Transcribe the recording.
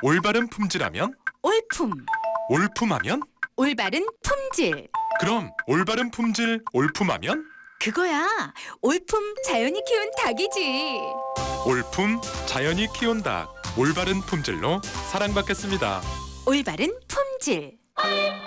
올바른 품질하면? 올품, 올품하면? 올바른 품질. 그럼 올바른 품질, 올품하면? 그거야. 올품 자연이 키운 닭이지. 올품, 자연이 키운 닭. 올바른 품질로 사랑받겠습니다. 올바른 품질.